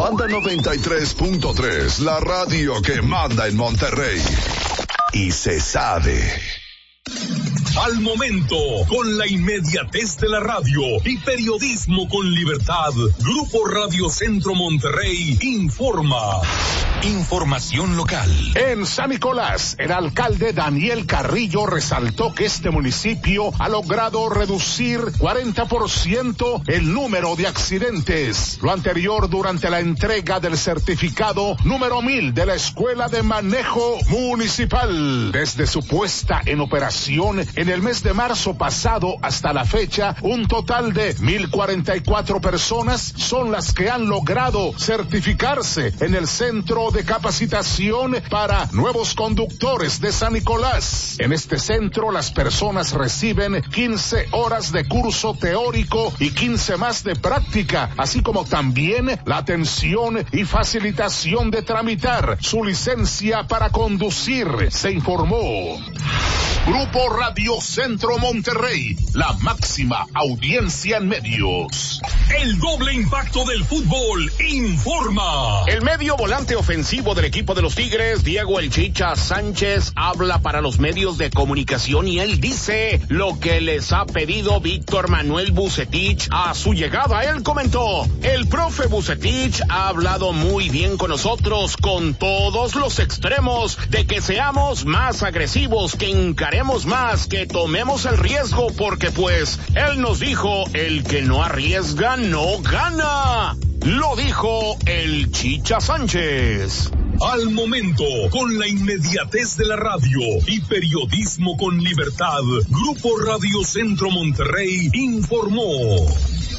Manda 93.3, la radio que manda en Monterrey. Y se sabe. Al momento, con la inmediatez de la radio y periodismo con libertad, Grupo Radio Centro Monterrey informa. Información local. En San Nicolás, el alcalde Daniel Carrillo resaltó que este municipio ha logrado reducir 40% el número de accidentes. Lo anterior durante la entrega del certificado número 1000 de la Escuela de Manejo Municipal. Desde su puesta en operación en el mes de marzo pasado hasta la fecha, un total de 1,044 personas son las que han logrado certificarse en el Centro de Capacitación para Nuevos Conductores de San Nicolás. En este centro, las personas reciben 15 horas de curso teórico y 15 más de práctica, así como también la atención y facilitación de tramitar su licencia para conducir, se informó. Grupo Radio Centro Monterrey, la máxima audiencia en medios. El doble impacto del fútbol informa. El medio volante ofensivo del equipo de los Tigres, Diego El Chicha Sánchez, habla para los medios de comunicación y él dice lo que les ha pedido Víctor Manuel Vucetich a su llegada. Él comentó: el profe Vucetich ha hablado muy bien con nosotros, con todos los extremos, de que seamos más agresivos, que encaremos más, que tomemos el riesgo, porque pues él nos dijo, el que no arriesga no gana. Lo dijo el Chicha Sánchez. Al momento, con la inmediatez de la radio y periodismo con libertad, Grupo Radio Centro Monterrey informó.